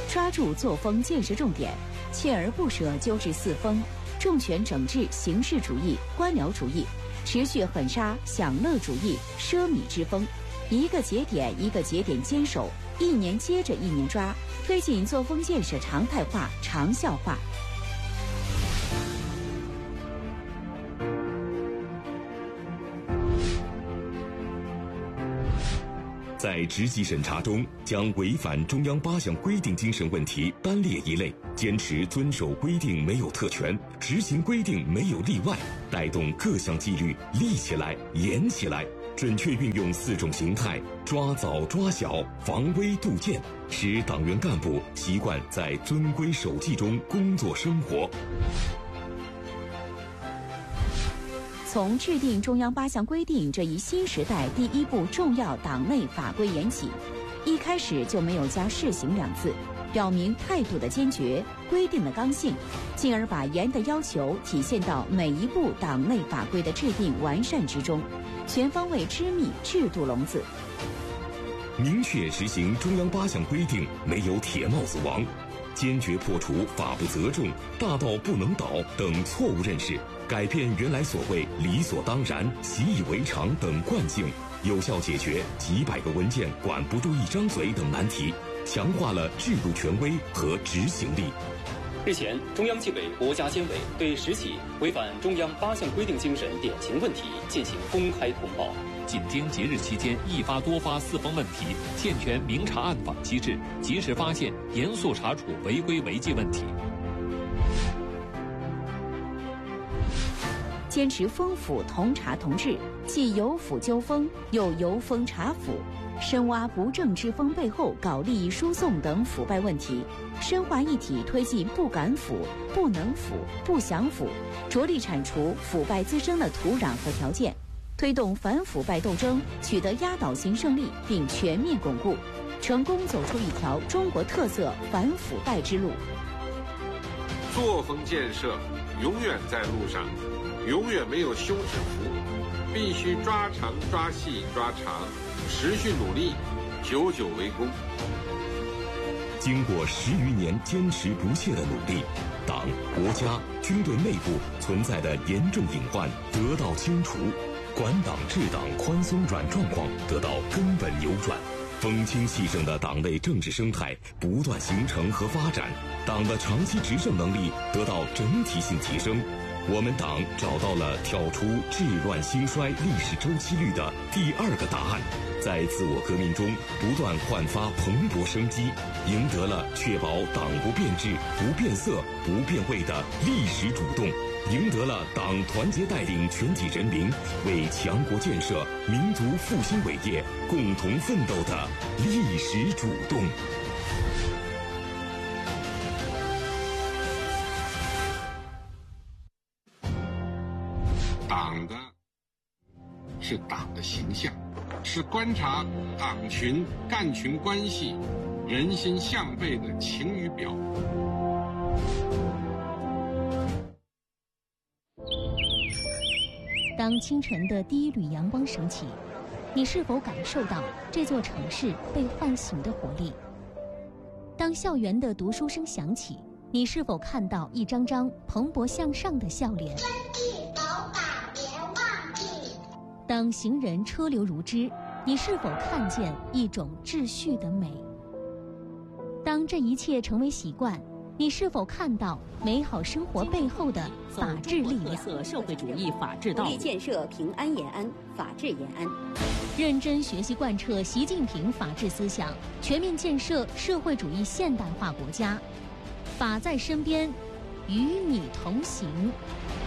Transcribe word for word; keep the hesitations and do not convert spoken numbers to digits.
抓住作风建设重点，锲而不舍纠治四风，重拳整治形式主义、官僚主义，持续狠杀享乐主义、奢靡之风，一个节点一个节点坚守，一年接着一年抓，推进作风建设常态化、长效化。 在职级审查中，将违反中央八项规定精神问题单列一类，坚持遵守规定没有特权，执行规定没有例外，带动各项纪律立起来、严起来，准确运用四种形态，抓早抓小，防微杜渐，使党员干部习惯在遵规守纪中工作生活。 从制定中央八项规定这一新时代第一部重要党内法规严起，一开始就没有加试行两字，表明态度的坚决、规定的刚性，进而把严的要求体现到每一部党内法规的制定完善之中，全方位织密制度笼子。 明确实行中央八项规定没有铁帽子王，坚决破除法不责众、大道不能倒等错误认识，改变原来所谓理所当然、习以为常等惯性，有效解决几百个文件管不住一张嘴等难题，强化了制度权威和执行力。 日前，中央纪委国家监委对十起违反中央八项规定精神典型问题进行公开通报。 紧盯节日期间一发多发四风问题，健全明察暗访机制，及时发现、严肃查处违规违纪问题。 坚持风府同查同治，既有府纠风，又由风查府，深挖不正之风背后搞利益输送等腐败问题，深化一体推进不敢腐、不能腐、不想腐，着力铲除腐败滋生的土壤和条件，推动反腐败斗争取得压倒性胜利并全面巩固，成功走出一条中国特色反腐败之路。 作风建设永远在路上，永远没有休止符，必须抓长抓细抓长，持续努力，久久为功。 经过十余年坚持不懈的努力，党、国家、军队内部存在的严重隐患得到清除，管党治党宽松软状况得到根本扭转，风清气正的党内政治生态不断形成和发展，党的长期执政能力得到整体性提升。我们党找到了跳出治乱兴衰历史周期率的第二个答案，在自我革命中不断焕发蓬勃生机，赢得了确保党不变质、不变色、不变味的历史主动，赢得了党团结带领全体人民为强国建设、民族复兴伟业共同奋斗的历史主动。 党的是党的形象，是观察党群干群关系人心向背的晴雨表。 当清晨的第一缕阳光升起，你是否感受到这座城市被唤醒的活力？当校园的读书声响起，你是否看到一张张蓬勃向上的笑脸？当行人车流如织，你是否看见一种秩序的美？当这一切成为习惯，你是否看到美好生活背后的法治力量？ 特色社会主义法治道路，努力建设平安延安、法治延安。 认真学习贯彻习近平法治思想，全面建设社会主义现代化国家。法在身边，与你同行。